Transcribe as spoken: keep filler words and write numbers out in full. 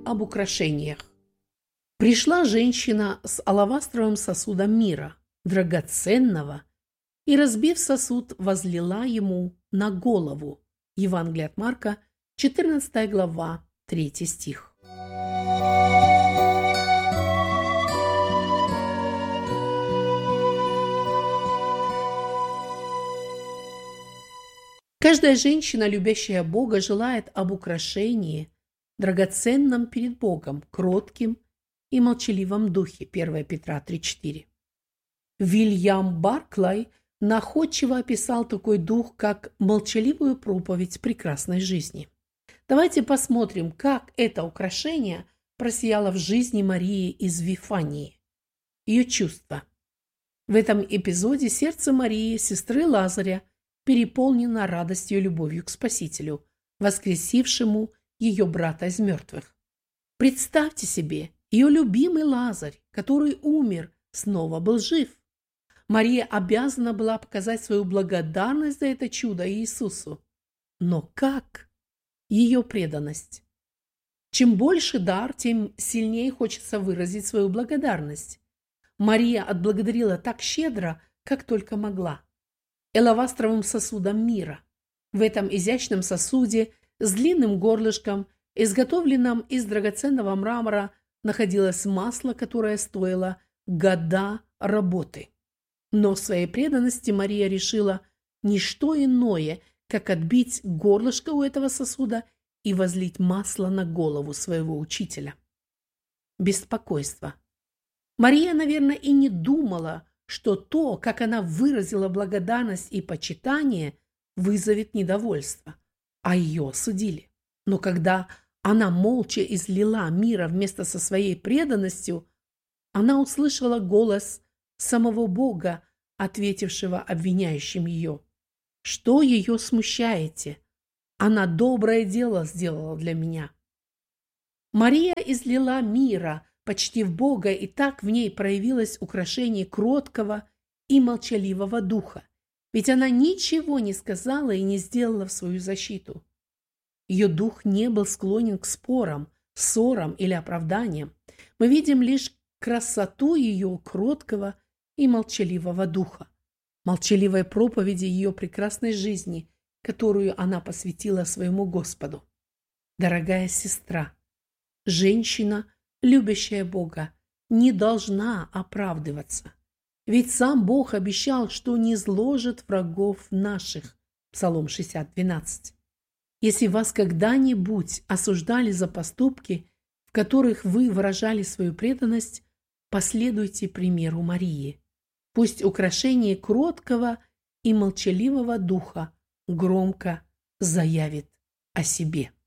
об украшениях. Пришла женщина с алавастровым сосудом мира, драгоценного, и, разбив сосуд, возлила ему на голову. Евангелие от Марка, четырнадцатая глава, третий стих. Каждая женщина, любящая Бога, желает об украшении, драгоценном перед Богом, кротким и молчаливом духе. первое Петра три четыре. Вильям Барклай находчиво описал такой дух, как молчаливую проповедь прекрасной жизни. Давайте посмотрим, как это украшение просияло в жизни Марии из Вифании. Ее чувства. В этом эпизоде сердце Марии, сестры Лазаря, переполнено радостью и любовью к Спасителю, воскресившему ее брата из мертвых. Представьте себе, ее любимый Лазарь, который умер, снова был жив. Мария обязана была показать свою благодарность за это чудо Иисусу. Но как? Ее преданность. Чем больше дар, тем сильнее хочется выразить свою благодарность. Мария отблагодарила так щедро, как только могла. Алавастровым сосудом мира. В этом изящном сосуде с длинным горлышком, изготовленном из драгоценного мрамора, находилось масло, которое стоило года работы. Но в своей преданности Мария решила не что иное, как отбить горлышко у этого сосуда и возлить масло на голову своего учителя. Беспокойство. Мария, наверное, и не думала, что то, как она выразила благодарность и почитание, вызовет недовольство, а ее осудили. Но когда она молча излила мира вместо со своей преданностью, она услышала голос самого Бога, ответившего обвиняющим ее. Что ее смущаете? Она доброе дело сделала для меня. Мария излила мира, почтив Бога, и так в ней проявилось украшение кроткого и молчаливого духа, ведь она ничего не сказала и не сделала в свою защиту. Ее дух не был склонен к спорам, ссорам или оправданиям. Мы видим лишь красоту ее кроткого и молчаливого духа, молчаливой проповеди ее прекрасной жизни, которую она посвятила своему Господу. Дорогая сестра, женщина, любящая Бога, не должна оправдываться. Ведь сам Бог обещал, что не зложит врагов наших. Псалом шестьдесят двенадцать. Если вас когда-нибудь осуждали за поступки, в которых вы выражали свою преданность, последуйте примеру Марии. Пусть украшение кроткого и молчаливого духа громко заявит о себе.